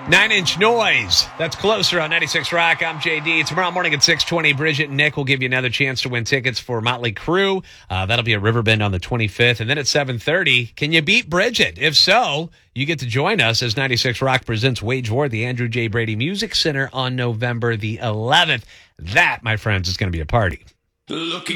Nine Inch Noise. That's Closer on 96 Rock. I'm JD. Tomorrow morning at 6:20, Bridget and Nick will give you another chance to win tickets for Motley Crue. That'll be at Riverbend on the 25th. And then at 7:30, can you beat Bridget? If so, you get to join us as 96 Rock presents Wage War at the Andrew J. Brady Music Center on November the 11th. That, my friends, is going to be a party. Looking